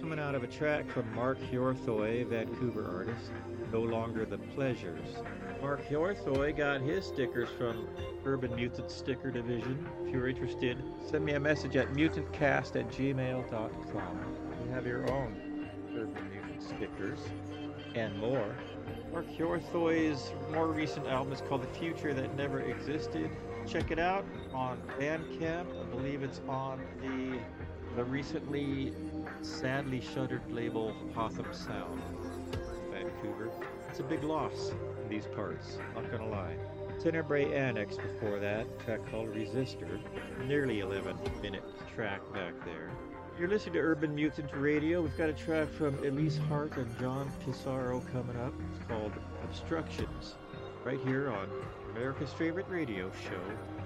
coming out of a track from Mark Hjorthoy, Vancouver artist, No Longer the Pleasures. Mark Hjorthoy got his stickers from Urban Mutant Sticker Division. If you're interested, send me a message at mutantcast@gmail.com. You have your own Urban Mutant stickers and more. Mark Hjorthoy's more recent album is called The Future That Never Existed. Check it out on Bandcamp. I believe it's on the recently sadly shuttered label Hotham Sound, Vancouver. It's a big loss in these parts, not gonna lie. Tenebrae Annex before that, a track called Resistor, nearly 11-minute track back there. You're listening to Urban Mutant Radio. We've got a track from Elise Hart and John Pissarro coming up. It's called Obstructions, right here on America's favorite radio show,